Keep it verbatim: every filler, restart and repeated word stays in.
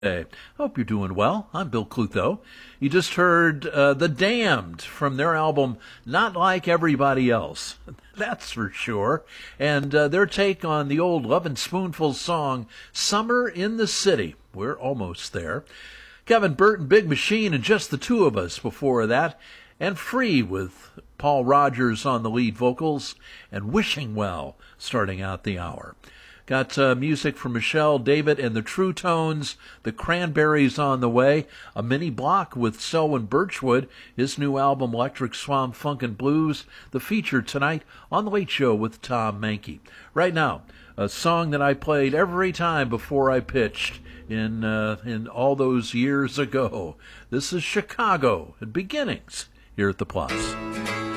Hey, hope you're doing well. I'm Bill Clutho. You just heard uh, The Damned from their album Not Like Everybody Else. That's for sure. And uh, their take on the old Lovin' Spoonful song, Summer in the City. We're almost there. Kevin Burton, Big Machine, and Just the Two of Us before that. And Free with Paul Rogers on the lead vocals. And Wishing Well starting out the hour. Got uh, music from Michelle, David, and the True Tones, the Cranberries on the way, a mini block with Selwyn Birchwood, his new album Electric Swamp Funk and Blues, the feature tonight on The Late Show with Tom Mankey. Right now, a song that I played every time before I pitched in, uh, in all those years ago. This is Chicago at Beginnings here at The Plus.